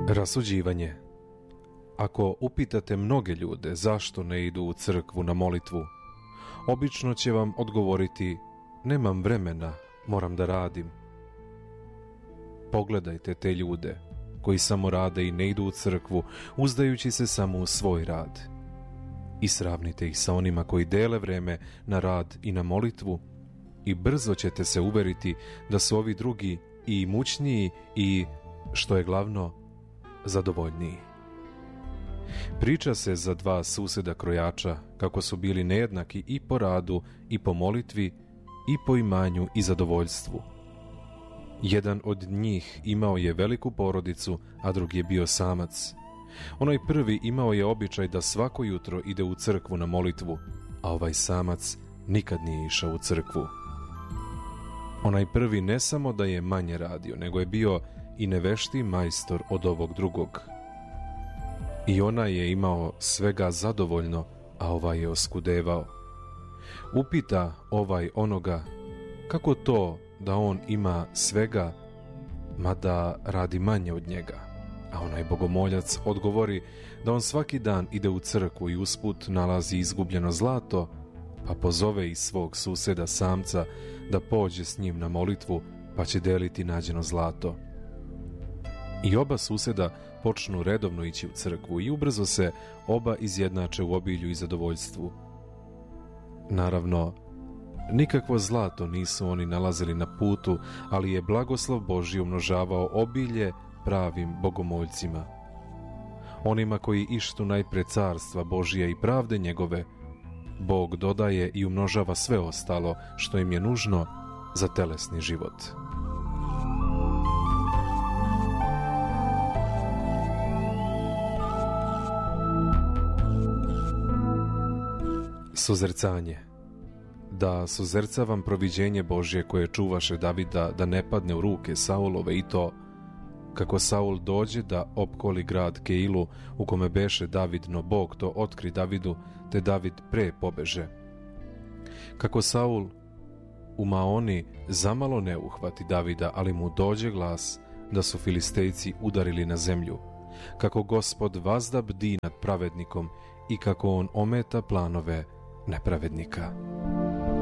Rasuđivanje. Ako upitate mnoge ljude zašto ne idu u crkvu na molitvu, obično će vam odgovoriti: nemam vremena, moram da radim. Pogledajte te ljude koji samo rade i ne idu u crkvu, uzdajući se samo u svoj rad, i sravnite ih sa onima koji dele vreme na rad i na molitvu, i brzo ćete se uveriti da su ovi drugi i imućniji i, što je glavno, zadovoljniji. Priča se za dva suseda krojača kako su bili nejednaki i po radu i po molitvi i po imanju i zadovoljstvu. Jedan od njih imao je veliku porodicu, a drugi je bio samac. Onaj prvi imao je običaj da svako jutro ide u crkvu na molitvu, a ovaj samac nikad nije išao u crkvu. Onaj prvi ne samo da je manje radio, nego je bio i neveštiji majstor od ovog drugog. I onaj je imao svega zadovoljno, a ovaj je oskudevao. Upita ovaj onoga: kako to da on ima svega, mada radi manje od njega? A onaj bogomoljac odgovori da on svaki dan ide u crkvu i usput nalazi izgubljeno zlato, pa pozove i svog suseda samca da pođe s njim na molitvu, pa će deliti nađeno zlato. I oba suseda počnu redovno ići u crkvu i ubrzo se oba izjednače u obilju i zadovoljstvu. Naravno, nikakvo zlato nisu oni nalazili na putu, ali je blagoslov Božji umnožavao obilje pravim bogomoljcima. Onima koji ištu najpre carstva Božije i pravde njegove, Bog dodaje i umnožava sve ostalo što im je nužno za telesni život. Suzercanje. Da suzercavam proviđenje Božje koje čuvaše Davida da ne padne u ruke Saulove, i to kako Saul dođe da opkoli grad Keilu u kome beše David, no Bog to otkri Davidu, te David pre pobeže. Kako Saul u Maoni zamalo ne uhvati Davida, ali mu dođe glas da su Filistejci udarili na zemlju. Kako Gospod vazda bdi nad pravednikom i kako on ometa planove nepravednika.